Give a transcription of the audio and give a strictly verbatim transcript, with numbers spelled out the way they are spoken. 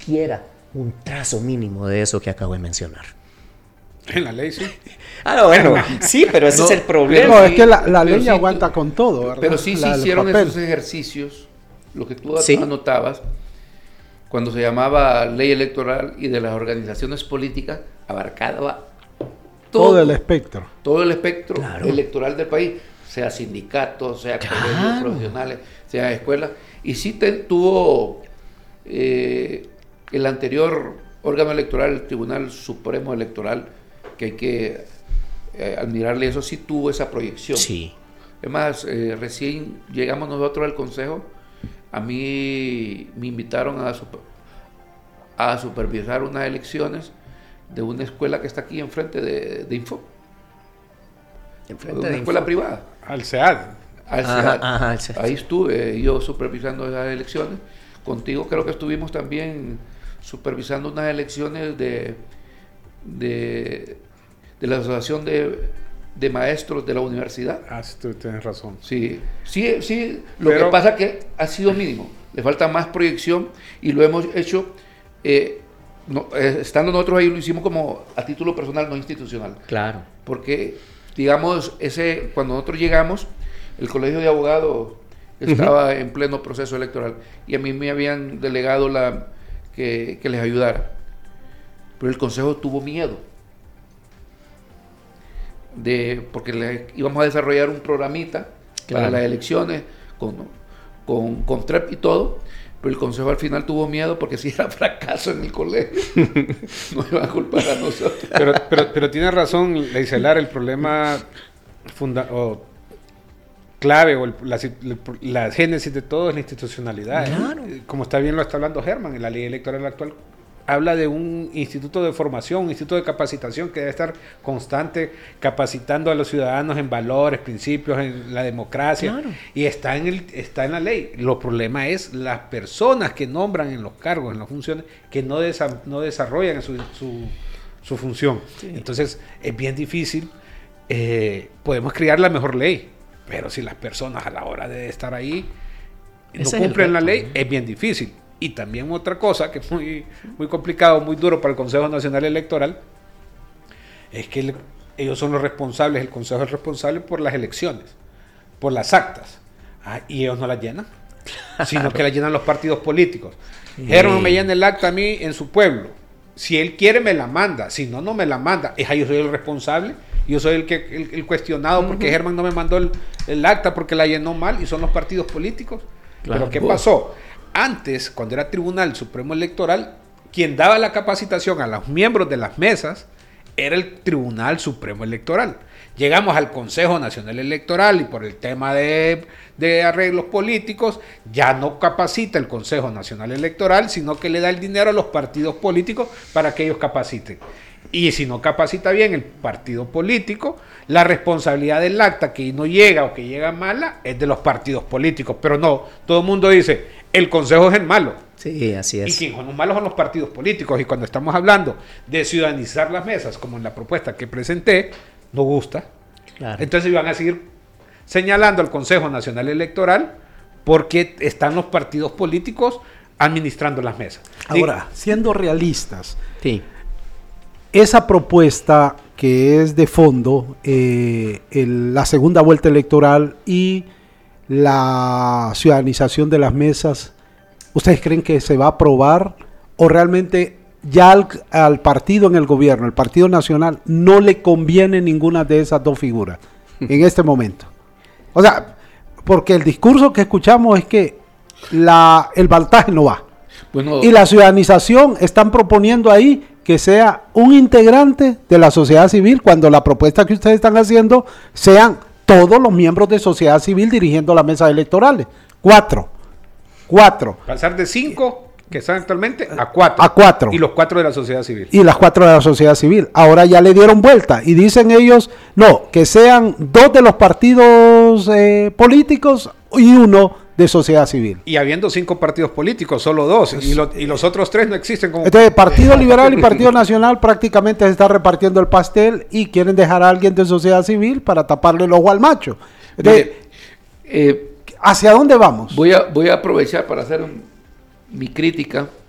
siquiera un trazo mínimo de eso que acabo de mencionar. En la ley sí. Ah, bueno, sí, pero ese no, es el problema. No, es que la, la ley sí, aguanta con todo, ¿verdad? Pero sí la, se hicieron esos ejercicios, lo que tú ¿sí? anotabas, cuando se llamaba ley electoral y de las organizaciones políticas, abarcaba todo, todo el espectro. Todo el espectro claro. electoral del país, sea sindicatos, sea claro. colegios profesionales, sea escuelas. Y sí te, tuvo eh, el anterior órgano electoral, el Tribunal Supremo Electoral, que hay que eh, admirarle, eso sí tuvo esa proyección. Sí. Es más, eh, recién llegamos nosotros al Consejo, a mí me invitaron a, super, a supervisar unas elecciones de una escuela que está aquí enfrente de, de Info. Enfrente de de una escuela Info. privada. Al SEAD. Al ajá, SEAD. Ajá, al SEAD. Ahí estuve yo supervisando esas elecciones. Contigo creo que estuvimos también supervisando unas elecciones de, de, de la Asociación de, de Maestros de la Universidad. Ah, sí, tú tienes razón. Sí, sí, sí. Lo Pero, que pasa es que ha sido mínimo. Le falta más proyección y lo hemos hecho, eh, no, eh, estando nosotros ahí, lo hicimos como a título personal, no institucional. Claro. Porque, digamos, ese cuando nosotros llegamos, el Colegio de Abogados estaba uh-huh. en pleno proceso electoral y a mí me habían delegado la que, que les ayudara. Pero el Consejo tuvo miedo. De, porque le, íbamos a desarrollar un programita claro. para las elecciones con, con, con T R E P y todo, pero el Consejo al final tuvo miedo porque si era fracaso en el colegio no iban a culpar a nosotros. Pero, pero, pero tiene razón, Leicelar, el problema funda o clave o el, la, la génesis de todo es la institucionalidad. Claro. ¿eh? Como está bien lo está hablando Germán, en la ley electoral actual habla de un instituto de formación, un instituto de capacitación que debe estar constante capacitando a los ciudadanos en valores, principios, en la democracia, claro. y está en el está en la ley. Lo problema es las personas que nombran en los cargos, en las funciones, que no, desa, no desarrollan su, su, su función. Sí. Entonces es bien difícil. Eh, podemos crear la mejor ley, pero si las personas a la hora de estar ahí no Ese cumplen la ley, ¿no? es bien difícil. Y también otra cosa que es muy, muy complicado, muy duro para el Consejo Nacional Electoral, es que el, ellos son los responsables, el Consejo es responsable por las elecciones, por las actas, ah, y ellos no las llenan, claro. sino que las llenan los partidos políticos. Sí. Germán me llena el acta a mí en su pueblo, si él quiere me la manda, si no, no me la manda, es ahí yo soy el responsable, yo soy el, que, el, el cuestionado, uh-huh. porque Germán no me mandó el, el acta porque la llenó mal, y son los partidos políticos. Claro. Pero ¿qué pasó? Antes, cuando era Tribunal Supremo Electoral, quien daba la capacitación a los miembros de las mesas era el Tribunal Supremo Electoral. Llegamos al Consejo Nacional Electoral y por el tema de, de arreglos políticos, ya no capacita el Consejo Nacional Electoral, sino que le da el dinero a los partidos políticos para que ellos capaciten. Y si no capacita bien el partido político, la responsabilidad del acta que no llega o que llega mala es de los partidos políticos. Pero no, todo el mundo dice, el Consejo es el malo. Sí, así es. Y quienes son los malos son los partidos políticos. Y cuando estamos hablando de ciudadanizar las mesas, como en la propuesta que presenté, no gusta. Claro. Entonces van a seguir señalando al Consejo Nacional Electoral porque están los partidos políticos administrando las mesas. Ahora, sí. siendo realistas, sí. esa propuesta que es de fondo, eh, el, la segunda vuelta electoral y la ciudadanización de las mesas, ¿ustedes creen que se va a aprobar o realmente ya al, al partido en el gobierno, el Partido Nacional, no le conviene ninguna de esas dos figuras en este momento? O sea, porque el discurso que escuchamos es que la, el balotaje no va. Bueno, y la ciudadanización están proponiendo ahí que sea un integrante de la sociedad civil, cuando la propuesta que ustedes están haciendo sean todos los miembros de sociedad civil dirigiendo las mesas electorales. Cuatro. Cuatro. Pasar de cinco, que están actualmente, a cuatro. A cuatro. Y los cuatro de la sociedad civil. Y las cuatro de la sociedad civil. Ahora ya le dieron vuelta y dicen ellos, no, que sean dos de los partidos eh, políticos y uno de sociedad civil. Y habiendo cinco partidos políticos, solo dos, y, lo, y los otros tres no existen como... Entonces, Partido Liberal y Partido Nacional prácticamente se está repartiendo el pastel y quieren dejar a alguien de sociedad civil para taparle el ojo al macho. Entonces, Mire, eh, ¿hacia dónde vamos? Voy a, voy a aprovechar para hacer un, mi crítica